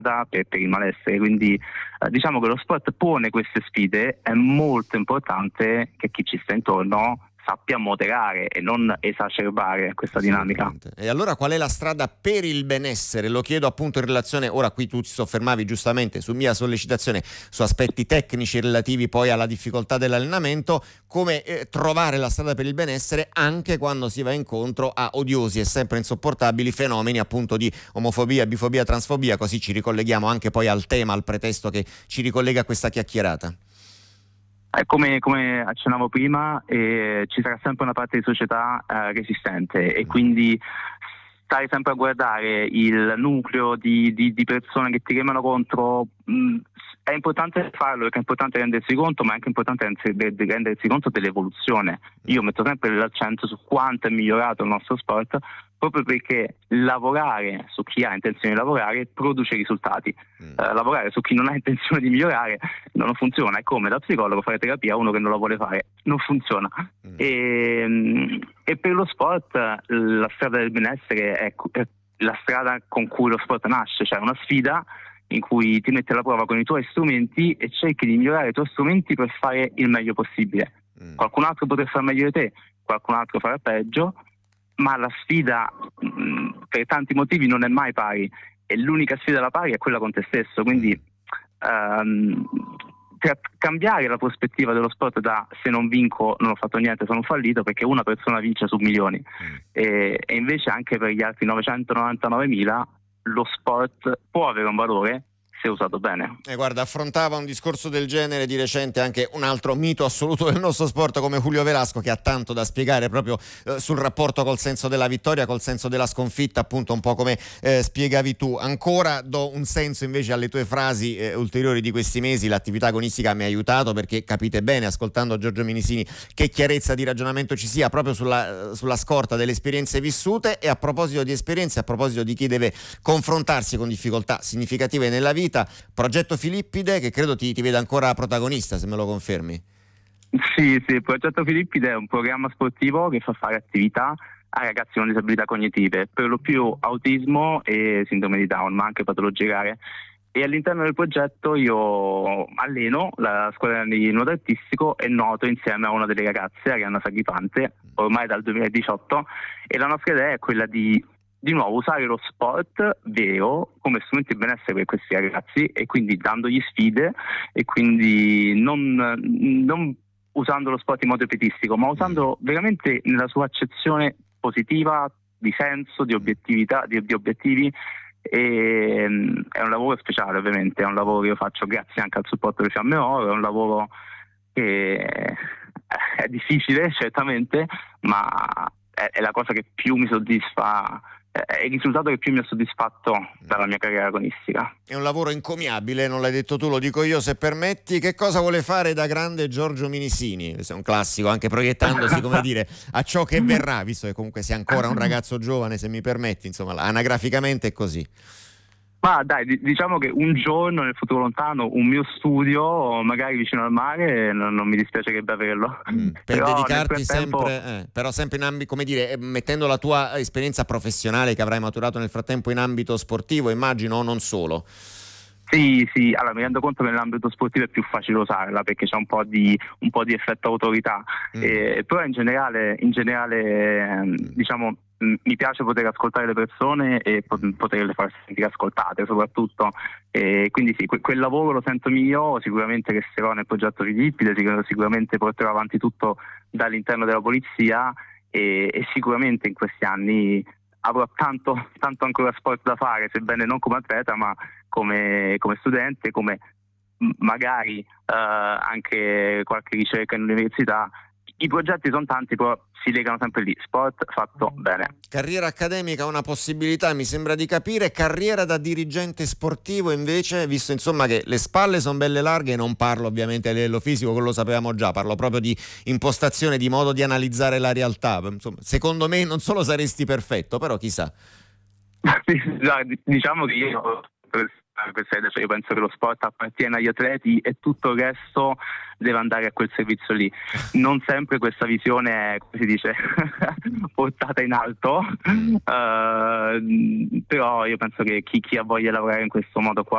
per il malessere, quindi diciamo che lo sport pone queste sfide, è molto importante che chi ci sta intorno sappia moderare e non esacerbare questa dinamica. E allora qual è la strada per il benessere? Lo chiedo appunto in relazione, ora qui tu ti soffermavi giustamente su mia sollecitazione su aspetti tecnici relativi poi alla difficoltà dell'allenamento, come trovare la strada per il benessere anche quando si va incontro a odiosi e sempre insopportabili fenomeni appunto di omofobia, bifobia, transfobia, così ci ricolleghiamo anche poi al tema, al pretesto che ci ricollega a questa chiacchierata. Come accennavo prima, ci sarà sempre una parte di società resistente e quindi stai sempre a guardare il nucleo di persone che ti remano contro. È importante farlo perché è importante rendersi conto, ma è anche importante rendersi conto dell'evoluzione. Io metto sempre l'accento su quanto è migliorato il nostro sport, proprio perché lavorare su chi ha intenzione di lavorare produce risultati. Lavorare su chi non ha intenzione di migliorare non funziona. È come da psicologo fare terapia a uno che non la vuole fare, non funziona. E per lo sport la strada del benessere è la strada con cui lo sport nasce, cioè una sfida in cui ti metti alla prova con i tuoi strumenti e cerchi di migliorare i tuoi strumenti per fare il meglio possibile. Qualcun altro potrà fare meglio di te, qualcun altro farà peggio, ma la sfida per tanti motivi non è mai pari e l'unica sfida alla pari è quella con te stesso, quindi cambiare la prospettiva dello sport da se non vinco non ho fatto niente, sono fallito, perché una persona vince su milioni e invece anche per gli altri 999.000 lo sport può avere un valore se usato bene. Guarda, affrontava un discorso del genere di recente anche un altro mito assoluto del nostro sport come Julio Velasco, che ha tanto da spiegare proprio sul rapporto col senso della vittoria, col senso della sconfitta, appunto un po' come spiegavi tu. Ancora do un senso invece alle tue frasi ulteriori di questi mesi. L'attività agonistica mi ha aiutato perché capite bene, ascoltando Giorgio Minisini, che chiarezza di ragionamento ci sia proprio sulla scorta delle esperienze vissute. E a proposito di esperienze, a proposito di chi deve confrontarsi con difficoltà significative nella vita, Progetto Filippide, che credo ti veda ancora protagonista, se me lo confermi. Sì, il Progetto Filippide è un programma sportivo che fa fare attività a ragazzi con disabilità cognitive, per lo più autismo e sindrome di Down, ma anche patologie rare. E all'interno del progetto io alleno la scuola di nuoto artistico e nuoto insieme a una delle ragazze, Arianna Sagripante, ormai dal 2018, e la nostra idea è quella di nuovo usare lo sport vero come strumento di benessere per questi ragazzi, e quindi dandogli sfide e quindi non usando lo sport in modo pietistico, ma usando veramente nella sua accezione positiva, di senso, di obiettività, di obiettivi. E è un lavoro speciale, ovviamente è un lavoro che io faccio grazie anche al supporto di Fiamme Oro, è un lavoro che è difficile certamente, ma è la cosa che più mi soddisfa, è il risultato che più mi ha soddisfatto dalla mia carriera agonistica. È un lavoro encomiabile, non l'hai detto tu, lo dico io se permetti. Che cosa vuole fare da grande Giorgio Minisini? Questo è un classico, anche proiettandosi come dire a ciò che verrà, visto che comunque sei ancora un ragazzo giovane, se mi permetti, insomma anagraficamente è così. Ma dai, diciamo che un giorno nel futuro lontano un mio studio magari vicino al mare non mi dispiacerebbe averlo. Per però dedicarti sempre, però sempre in ambito, come dire, mettendo la tua esperienza professionale che avrai maturato nel frattempo in ambito sportivo, immagino, o non solo. Sì, allora mi rendo conto che nell'ambito sportivo è più facile usarla perché c'è un po' di effetto autorità, però in generale diciamo mi piace poter ascoltare le persone e poterle far sentire ascoltate soprattutto, quindi sì, quel lavoro lo sento mio, sicuramente resterò nel progetto Filippide, sicuramente porterò avanti tutto dall'interno della polizia e sicuramente in questi anni avrò tanto ancora sport da fare, sebbene non come atleta ma come studente, come magari anche qualche ricerca in università. I progetti sono tanti, però si legano sempre lì, sport fatto bene. Carriera accademica, una possibilità, mi sembra di capire. Carriera da dirigente sportivo invece, visto insomma che le spalle sono belle larghe, non parlo ovviamente a livello fisico, quello lo sapevamo già, parlo proprio di impostazione, di modo di analizzare la realtà. Insomma, secondo me non solo saresti perfetto, però chissà. Diciamo che io penso che lo sport appartiene agli atleti e tutto il resto deve andare a quel servizio lì. Non sempre questa visione è, come si dice, portata in alto, però io penso che chi ha voglia di lavorare in questo modo qua